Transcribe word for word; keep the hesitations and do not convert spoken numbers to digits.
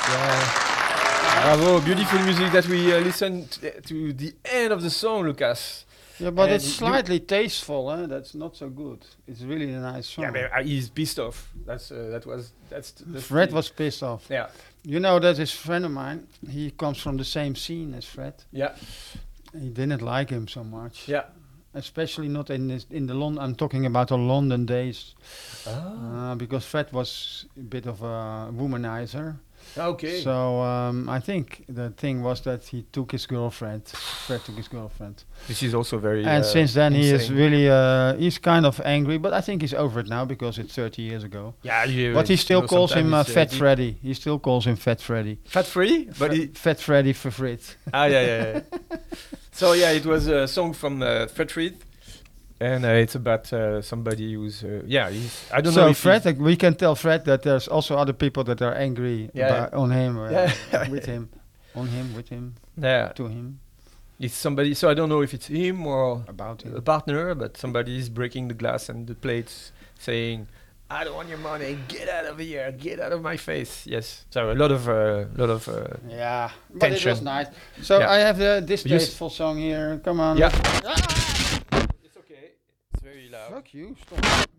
Yeah. Bravo, beautiful music that we uh, listened t- to the end of the song, Lucas. Yeah, but And it's you- slightly tasteful, eh? That's not so good. It's really a nice song. Yeah, but uh, he's pissed off. That's uh, that was that's t- the Fred thing. was pissed off. Yeah, You know that this friend of mine, he comes from the same scene as Fred. yeah, He didn't like him so much. yeah. Especially not in this, in the London. I'm talking about the London days, Ah, uh, because Fred was a bit of a womanizer. okay. So um, I think the thing was that he took his girlfriend. Fred took his girlfriend, This is also very. and uh, since then he is insane. really uh, he's kind of angry. But I think he's over it now because it's thirty years ago. Yeah, you, But he you still know, calls him uh, sometimes, uh, Fat deep- Freddy. He still calls him Fat Freddy. Fat Freddy, but Fre- he, Fat Freddy for Frit. ah yeah yeah. yeah. So yeah, it was a song from uh, Fred Reed, and uh, it's about uh, somebody who's uh, yeah. He's I don't so know if Fred, he's- uh, we can tell Fred that there's also other people that are angry Yeah, about, on him, uh, Yeah. with him, on him, with him, yeah, to him, it's somebody. So I don't know if it's him or about him. a partner, but somebody is breaking the glass and the plates, saying, "I don't want your money. Get out of here. Get out of my face." Yes. So a lot of uh, lot of uh, Yeah, but it was Tension. nice. So Yeah. I have uh, this You s- tasteful song here. Come on. yeah. It's okay. It's very loud. Fuck you. Stop.